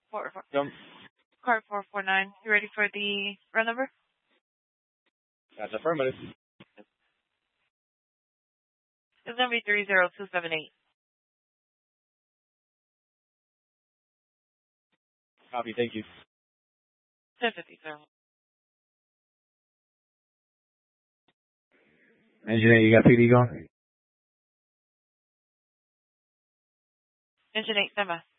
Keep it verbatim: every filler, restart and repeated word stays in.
Four, four, Yep. car four four nine. You ready for the run number? That's affirmative. It's gonna be three zero two seven eight. Copy. Thank you. Ten fifty, sir. Engine eight, you got P D going? Engine eight, stand by.